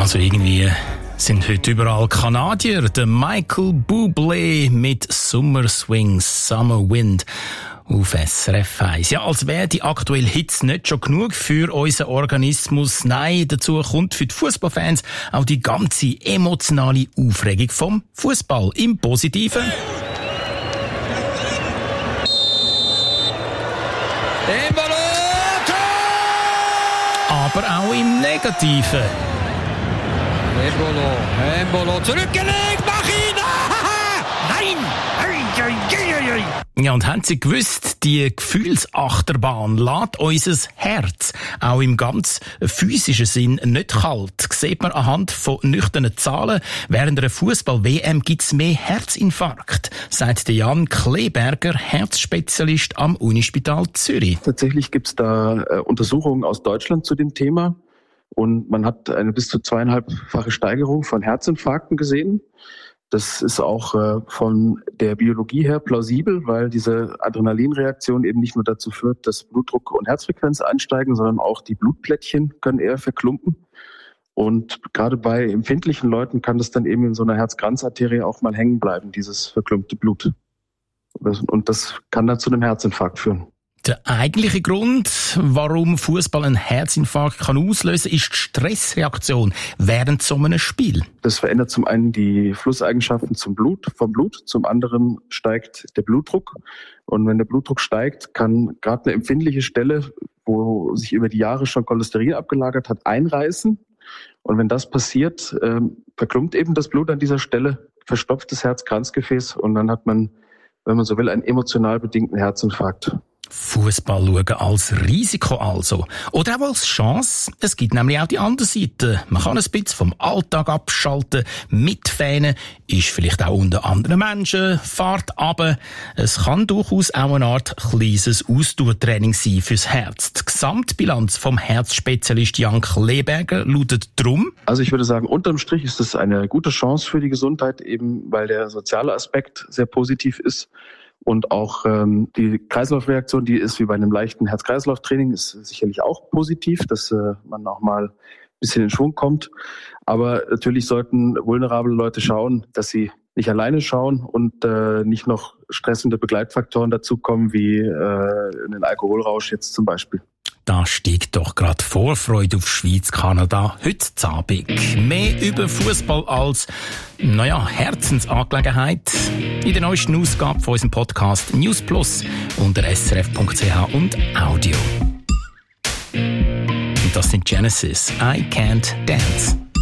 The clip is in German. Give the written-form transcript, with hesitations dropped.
Also irgendwie sind heute überall Kanadier. Der Michael Bublé mit Summer Swing, Summer Wind auf SRF 1. Ja, als wäre die aktuelle Hitze nicht schon genug für unseren Organismus. Nein, dazu kommt für die Fußballfans auch die ganze emotionale Aufregung vom Fußball. Im Positiven. Aber auch im Negativen. Embolo zurückgelegt, mach ihn! Nein! Ja, und haben Sie gewusst, die Gefühlsachterbahn lässt unser Herz auch im ganz physischen Sinn nicht kalt. Das sieht man anhand von nüchternen Zahlen. Während einer Fußball-WM gibt's mehr Herzinfarkt, sagt der Jan Kleberger, Herzspezialist am Unispital Zürich. Tatsächlich gibt's da Untersuchungen aus Deutschland zu dem Thema. Und man hat eine bis zu 2,5-fache Steigerung von Herzinfarkten gesehen. Das ist auch von der Biologie her plausibel, weil diese Adrenalinreaktion eben nicht nur dazu führt, dass Blutdruck und Herzfrequenz ansteigen, sondern auch die Blutplättchen können eher verklumpen. Und gerade bei empfindlichen Leuten kann das dann eben in so einer Herzkranzarterie auch mal hängen bleiben, dieses verklumpte Blut. Und das kann dann zu einem Herzinfarkt führen. Der eigentliche Grund, warum Fußball einen Herzinfarkt kann auslösen, ist die Stressreaktion während so einem Spiel. Das verändert zum einen die Flusseigenschaften vom Blut, zum anderen steigt der Blutdruck. Und wenn der Blutdruck steigt, kann gerade eine empfindliche Stelle, wo sich über die Jahre schon Cholesterin abgelagert hat, einreißen. Und wenn das passiert, verklumpt eben das Blut an dieser Stelle, verstopft das Herzkranzgefäß und dann hat man, wenn man so will, einen emotional bedingten Herzinfarkt. Fußball schauen als Risiko also. Oder auch als Chance. Es gibt nämlich auch die andere Seite. Man kann ein bisschen vom Alltag abschalten, mitfähnen, ist vielleicht auch unter anderen Menschen, fahrt runter. Es kann durchaus auch eine Art kleines Ausdauertraining sein fürs Herz. Die Gesamtbilanz vom Herzspezialist Jan Kleberger lautet drum. Also ich würde sagen, unterm Strich ist es eine gute Chance für die Gesundheit, eben weil der soziale Aspekt sehr positiv ist. Und auch die Kreislaufreaktion, die ist wie bei einem leichten Herz-Kreislauf-Training, ist sicherlich auch positiv, dass man auch mal ein bisschen in Schwung kommt. Aber natürlich sollten vulnerable Leute schauen, dass sie nicht alleine schauen und nicht noch stressende Begleitfaktoren dazukommen, wie einen Alkoholrausch jetzt zum Beispiel. Da steigt doch gerade Vorfreude auf Schweiz-Kanada heute Abend. Mehr über Fußball als, Herzensangelegenheit in der neuesten Ausgabe von unserem Podcast News Plus unter srf.ch und Audio. Und das sind Genesis, I Can't Dance.